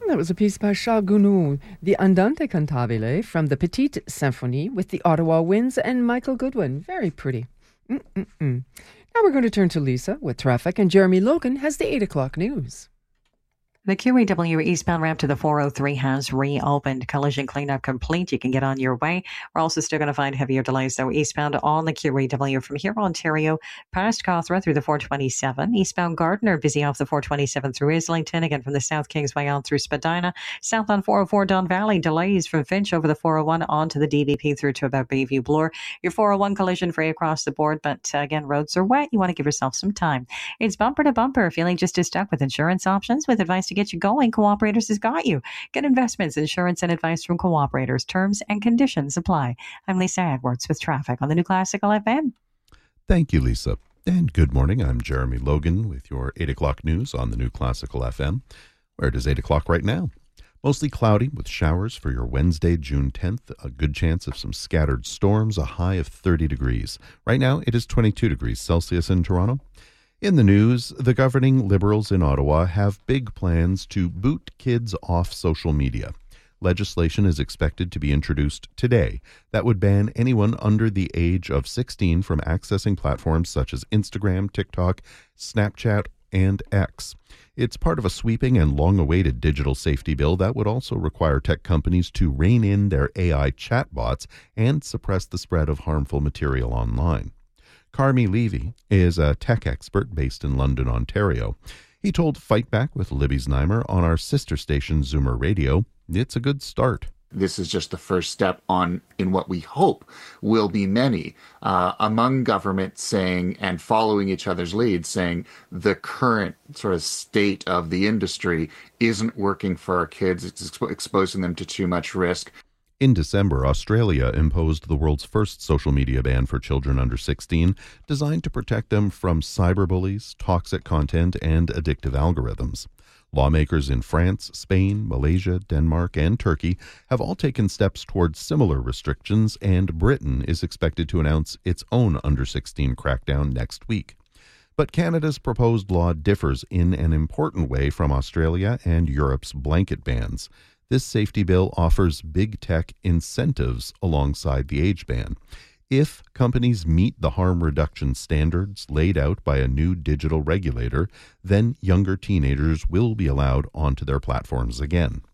That was a piece by Charles Gounod, the Andante Cantabile from the Petite Symphonie with the Ottawa Winds and Michael Goodwin. Very pretty. Now we're going to turn to Lisa with traffic, and Jeremy Logan has the 8 o'clock news. The QEW eastbound ramp to the 403 has reopened. Collision cleanup complete. You can get on your way. We're also still going to find heavier delays, though, eastbound on the QEW from here, Ontario, past Cawthra through the 427. Eastbound Gardiner, busy off the 427 through Islington. Again, from the South Kingsway on through Spadina. South on 404 Don Valley, delays from Finch over the 401 onto the DVP through to about Bayview Bloor. Your 401 collision free across the board, but again, roads are wet. You want to give yourself some time. It's bumper to bumper. Feeling just as stuck with insurance options? With advice to get you going, Cooperators has got you. Get investments, insurance, and advice from Cooperators. Terms and conditions apply. I'm Lisa Edwards with traffic on the New Classical FM. Thank you, Lisa. And good morning. I'm Jeremy Logan with your 8 o'clock news on the New Classical FM, where it is 8 o'clock right now. Mostly cloudy with showers for your Wednesday, June 10th. A good chance of some scattered storms, a high of 30 degrees. Right now, it is 22 degrees Celsius in Toronto. In the news, the governing Liberals in Ottawa have big plans to boot kids off social media. Legislation is expected to be introduced today that would ban anyone under the age of 16 from accessing platforms such as Instagram, TikTok, Snapchat, and X. It's part of a sweeping and long-awaited digital safety bill that would also require tech companies to rein in their AI chatbots and suppress the spread of harmful material online. Carmi Levy is a tech expert based in London, Ontario. He told Fight Back with Libby Znaimer on our sister station Zoomer Radio, it's a good start. This is just the first step in what we hope will be many among governments saying and following each other's lead, saying the current sort of state of the industry isn't working for our kids. It's exposing them to too much risk. In December, Australia imposed the world's first social media ban for children under 16, designed to protect them from cyberbullies, toxic content, and addictive algorithms. Lawmakers in France, Spain, Malaysia, Denmark, and Turkey have all taken steps towards similar restrictions, and Britain is expected to announce its own under 16 crackdown next week. But Canada's proposed law differs in an important way from Australia and Europe's blanket bans. This safety bill offers big tech incentives alongside the age ban. If companies meet the harm reduction standards laid out by a new digital regulator, then younger teenagers will be allowed onto their platforms again.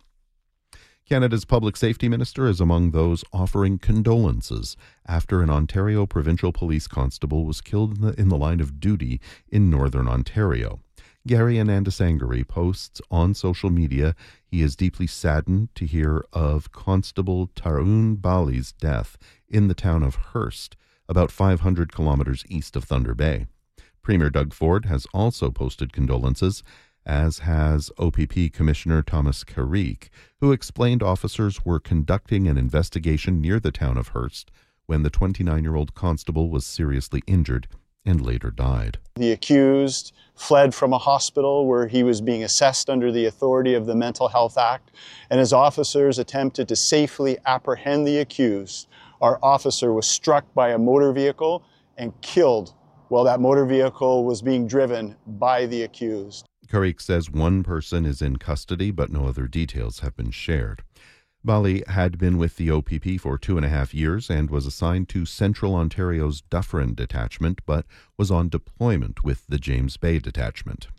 Canada's public safety minister is among those offering condolences after an Ontario provincial police constable was killed in the line of duty in northern Ontario. Gary Anandasangari posts on social media he is deeply saddened to hear of Constable Tarun Bali's death in the town of Hearst, about 500 kilometers east of Thunder Bay. Premier Doug Ford has also posted condolences, as has OPP Commissioner Thomas Carrick, who explained officers were conducting an investigation near the town of Hearst when the 29-year-old constable was seriously injured and later died. The accused fled from a hospital where he was being assessed under the authority of the Mental Health Act, and as officers attempted to safely apprehend the accused, our officer was struck by a motor vehicle and killed while that motor vehicle was being driven by the accused. Carrick says one person is in custody, but no other details have been shared. Bali had been with the OPP for 2.5 years and was assigned to Central Ontario's Dufferin Detachment, but was on deployment with the James Bay Detachment.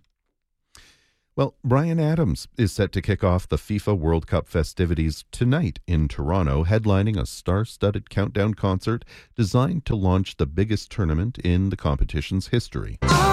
Well, Bryan Adams is set to kick off the FIFA World Cup festivities tonight in Toronto, headlining a star-studded countdown concert designed to launch the biggest tournament in the competition's history.